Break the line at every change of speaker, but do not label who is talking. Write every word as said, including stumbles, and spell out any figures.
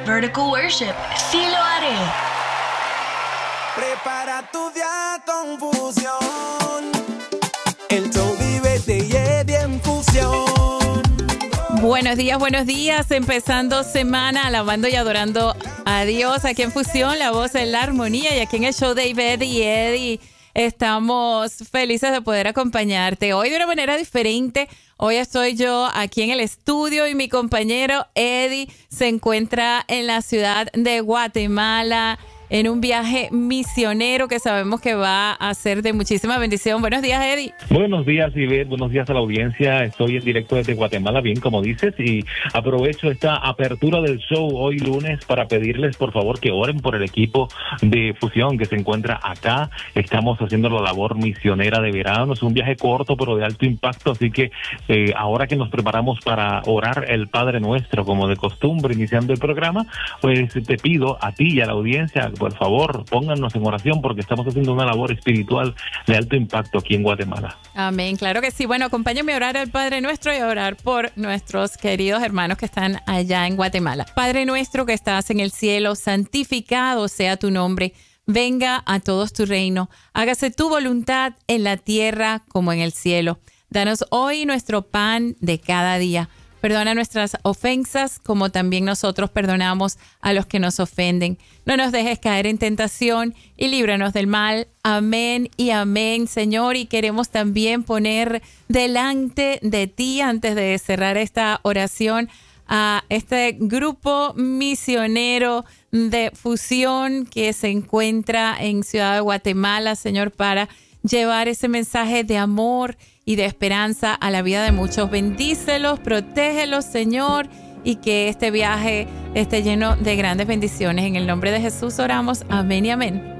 Vertical Worship. Sí lo haré.
Prepara tu día con fusión. El show vive de Eddie en fusión.
Buenos días, buenos días. Empezando semana alabando y adorando a Dios aquí en Fusión, la voz en la armonía. Y aquí en el show de Eddie y Eddie estamos felices de poder acompañarte hoy de una manera diferente. Hoy estoy yo aquí en el estudio y mi compañero Eddie se encuentra en la ciudad de Guatemala en un viaje misionero que sabemos que va a ser de muchísima bendición. Buenos días, Eddie.
Buenos días, Ivette. Buenos días a la audiencia. Estoy en directo desde Guatemala, bien como dices, y aprovecho esta apertura del show hoy lunes para pedirles, por favor, que oren por el equipo de Fusión que se encuentra acá. Estamos haciendo la labor misionera de verano. Es un viaje corto, pero de alto impacto, así que eh, ahora que nos preparamos para orar el Padre Nuestro, como de costumbre, iniciando el programa, pues te pido a ti y a la audiencia, por favor, póngannos en oración porque estamos haciendo una labor espiritual de alto impacto aquí en Guatemala.
Amén, claro que sí. Bueno, acompáñame a orar al Padre Nuestro y a orar por nuestros queridos hermanos que están allá en Guatemala. Padre Nuestro que estás en el cielo, santificado sea tu nombre. Venga a todos tu reino. Hágase tu voluntad en la tierra como en el cielo. Danos hoy nuestro pan de cada día. Perdona nuestras ofensas, como también nosotros perdonamos a los que nos ofenden. No nos dejes caer en tentación y líbranos del mal. Amén y amén, Señor. Y queremos también poner delante de ti, antes de cerrar esta oración, a este grupo misionero de Fusión que se encuentra en Ciudad de Guatemala, Señor, para llevar ese mensaje de amor y de esperanza a la vida de muchos. Bendícelos, protégelos, Señor, y que este viaje esté lleno de grandes bendiciones. En el nombre de Jesús oramos. Amén y amén.